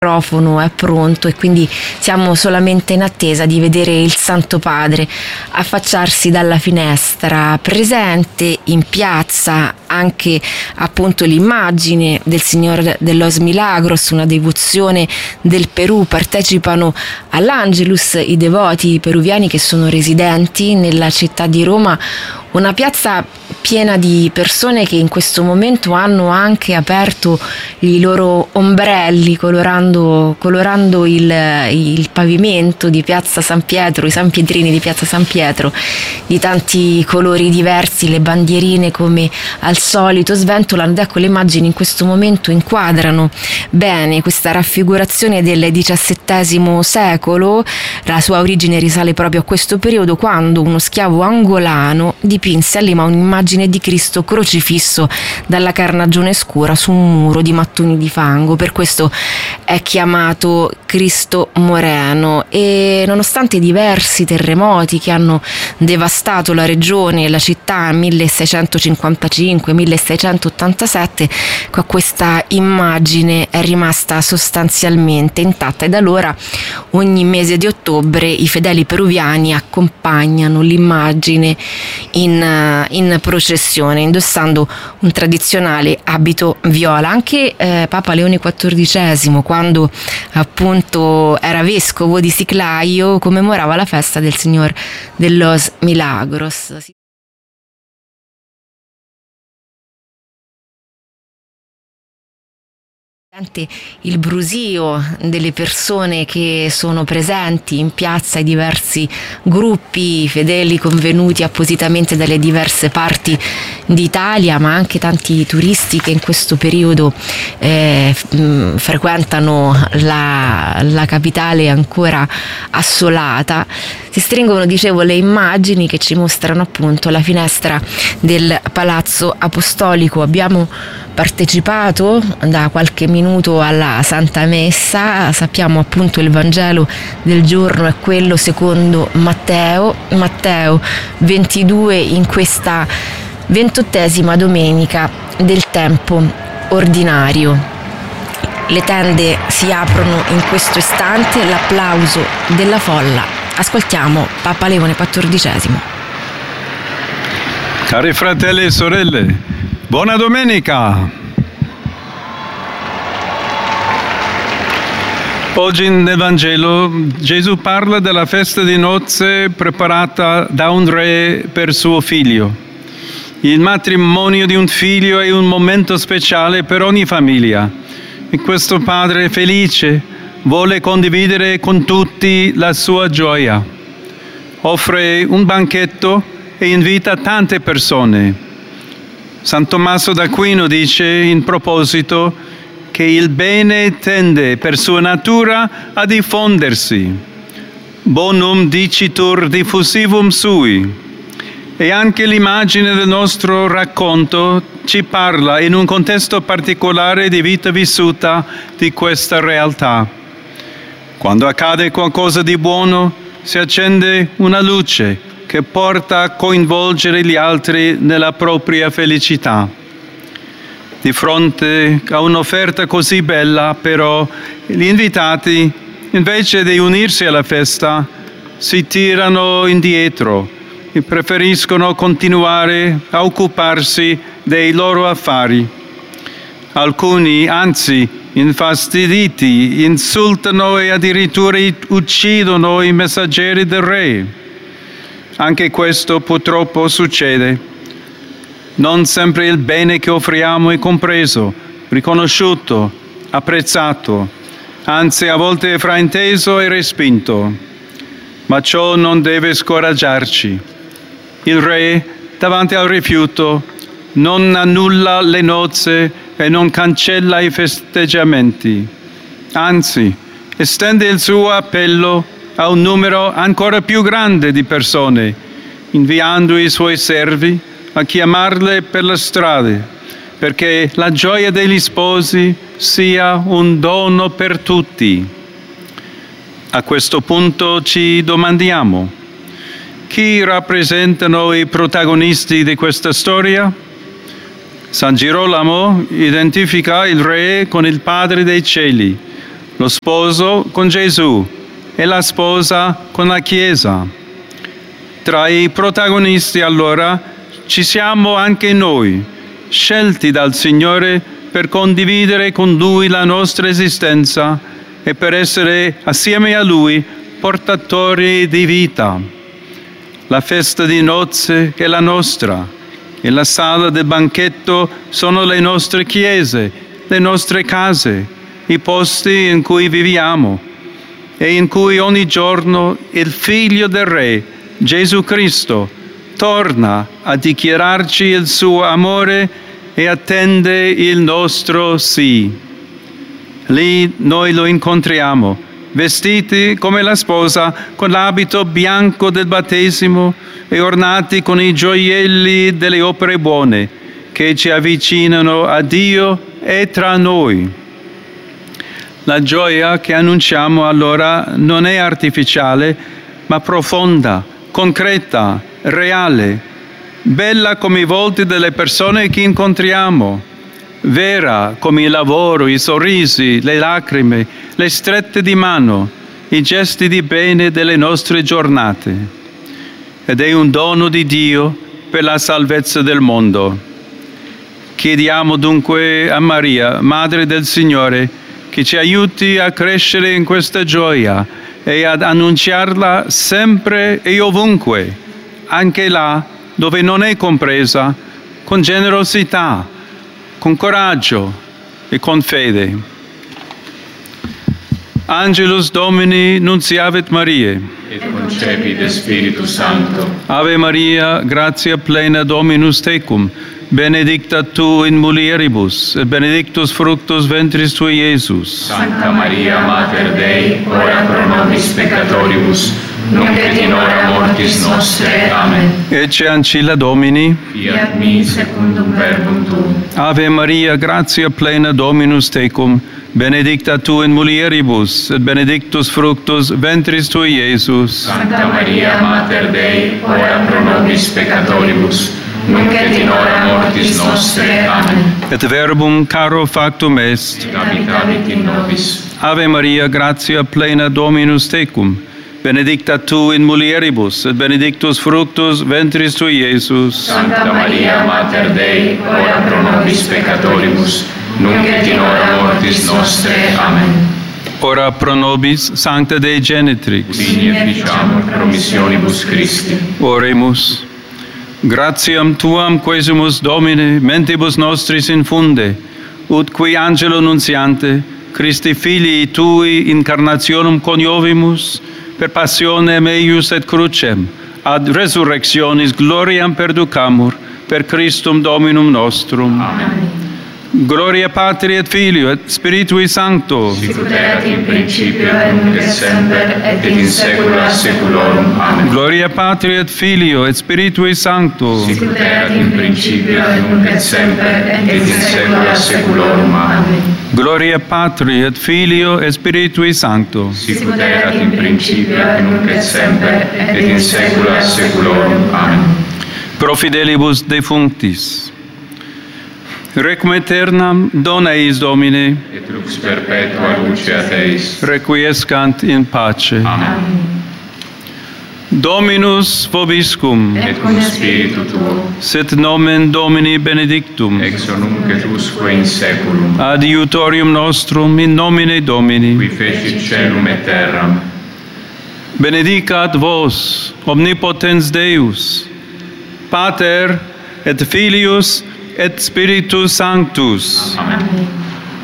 microfono è pronto e quindi siamo solamente in attesa di vedere il Santo Padre affacciarsi dalla finestra. Presente in piazza anche appunto l'immagine del Signore de los Milagros, una devozione del Perù. Partecipano all'Angelus i devoti peruviani che sono residenti nella città di Roma, una piazza piena di persone che in questo momento hanno anche aperto i loro ombrelli colorando il pavimento di Piazza San Pietro, i San Pietrini di Piazza San Pietro di tanti colori diversi. Le bandierine come al solito sventolano ed ecco, le immagini in questo momento inquadrano bene questa raffigurazione del XVII secolo. La sua origine risale proprio a questo periodo, quando uno schiavo angolano dipinse a Lima un'immagine di Cristo crocifisso dalla carnagione scura su un muro di mattoni di fango. Per questo è chiamato Cristo Moreno. E nonostante diversi terremoti che hanno devastato la regione e la città nel 1655-1687, questa immagine è rimasta sostanzialmente intatta e da allora ogni mese di ottobre i fedeli peruviani accompagnano l'immagine in processione indossando un tradizionale abito viola. Anche Papa Leone XIV, quando appunto era vescovo di Chiclayo, commemorava la festa del Signor de los Milagros. Il brusio delle persone che sono presenti in piazza, i diversi gruppi fedeli convenuti appositamente dalle diverse parti d'Italia, ma anche tanti turisti che in questo periodo frequentano la capitale ancora assolata. Si stringono, dicevo, le immagini che ci mostrano appunto la finestra del Palazzo Apostolico. Abbiamo partecipato da qualche minuto alla Santa Messa, sappiamo appunto il Vangelo del giorno è quello secondo Matteo 22, in questa 28ª domenica del tempo ordinario. Le tende si aprono in questo istante, l'applauso della folla. Ascoltiamo Papa Leone XIV. Cari fratelli e sorelle, buona domenica! Oggi nel Vangelo Gesù parla della festa di nozze preparata da un re per suo figlio. Il matrimonio di un figlio è un momento speciale per ogni famiglia e questo padre felice vuole condividere con tutti la sua gioia. Offre un banchetto e invita tante persone. San Tommaso d'Aquino dice in proposito che il bene tende per sua natura a diffondersi. Bonum dicitur diffusivum sui. E anche l'immagine del nostro racconto ci parla in un contesto particolare di vita vissuta di questa realtà. Quando accade qualcosa di buono, si accende una luce che porta a coinvolgere gli altri nella propria felicità. Di fronte a un'offerta così bella, però, gli invitati, invece di unirsi alla festa, si tirano indietro e preferiscono continuare a occuparsi dei loro affari. Alcuni, anzi, infastiditi, insultano e addirittura uccidono i messaggeri del re. Anche questo purtroppo succede. Non sempre il bene che offriamo è compreso, riconosciuto, apprezzato, anzi a volte è frainteso e respinto. Ma ciò non deve scoraggiarci. Il re, davanti al rifiuto, non annulla le nozze e non cancella i festeggiamenti. Anzi, estende il suo appello a un numero ancora più grande di persone, inviando i suoi servi a chiamarle per le strade, perché la gioia degli sposi sia un dono per tutti. A questo punto ci domandiamo: chi rappresentano i protagonisti di questa storia? San Girolamo identifica il Re con il Padre dei Cieli, lo sposo con Gesù e la sposa con la Chiesa. Tra i protagonisti allora ci siamo anche noi, scelti dal Signore per condividere con Lui la nostra esistenza e per essere assieme a Lui portatori di vita. La festa di nozze è la nostra e la sala del banchetto sono le nostre chiese, le nostre case, i posti in cui viviamo e in cui ogni giorno il Figlio del Re, Gesù Cristo, torna a dichiararci il suo amore e attende il nostro sì. Lì noi lo incontriamo, vestiti come la sposa, con l'abito bianco del battesimo e ornati con i gioielli delle opere buone che ci avvicinano a Dio e tra noi. La gioia che annunciamo allora non è artificiale, ma profonda, concreta, reale, bella come i volti delle persone che incontriamo, vera come il lavoro, i sorrisi, le lacrime, le strette di mano, i gesti di bene delle nostre giornate. Ed è un dono di Dio per la salvezza del mondo. Chiediamo dunque a Maria, Madre del Signore, che ci aiuti a crescere in questa gioia e ad annunciarla sempre e ovunque, anche là dove non è compresa, con generosità, con coraggio e con fede. Angelus Domini nunciavit Mariae. Et concepit Spiritus Sancto. Ave Maria, gratia plena Dominus tecum, benedicta tu in mulieribus, et benedictus fructus ventris tui, Iesus. Sancta Maria, Mater Dei, ora pro nobis peccatoribus, nunc et in hora mortis nostre. Amen. Ecce ancilla Domini. Fiat mi secundum verbum tuum. Ave Maria, gratia plena Dominus tecum, benedicta tu in mulieribus, et benedictus fructus ventris tui, Iesus. Sancta Maria, Mater Dei, ora pro nobis peccatoribus, nunc et in hora mortis nostre. Amen. Et verbum caro factum est. Habitabit in nobis. Ave Maria, gratia plena Dominus tecum, benedicta tu in mulieribus, et benedictus fructus ventris tui, Iesus. Sancta Maria, Mater Dei, ora pro nobis peccatoribus, nunc et in hora mortis nostre. Amen. Ora pro nobis, Sancta Dei Genitrix. Digni efficiamur promissionibus Christi. Oremus. Gratiam tuam quesumus Domine, mentibus nostris infunde, ut qui angelo nunciante, Christi filii tui incarnationem coniovimus, per passionem eius et crucem, ad resurrectionis gloriam perducamur, per Christum Dominum nostrum. Amen. Gloria Patri et Filio et Spiritui Sancto. Sicut erat in principio et nunc et semper et in saecula saeculorum. Amen. Gloria Patri et Filio et Spiritui Sancto. Sicut erat in principio et nunc et semper et in saecula saeculorum. Amen. Gloria Patri et Filio et Spiritui Sancto. Sicut erat in principio et nunc et semper et in saecula saeculorum. Amen. Pro fidelibus defunctis. Requiem aeternam dona eis Domine. Et lux perpetua luceat eis. Requiescant in pace. Amen. Dominus vobiscum. Et cum spiritu tuo. Sit nomen Domini benedictum. Ex nunc et usque in saeculum. Adiutorium nostrum in nomine Domini. Qui fecit caelum et terram. Benedicat vos, omnipotens Deus, Pater et Filius et Spiritus Sanctus. Amen.